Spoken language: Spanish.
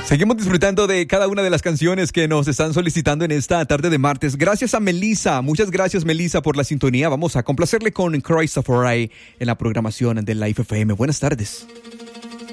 Seguimos disfrutando de cada una de las canciones que nos están solicitando en esta tarde de martes. Gracias a Melissa. Muchas gracias, Melissa, por la sintonía. Vamos a complacerle con Christopher Wright en la programación de Life FM. Buenas tardes.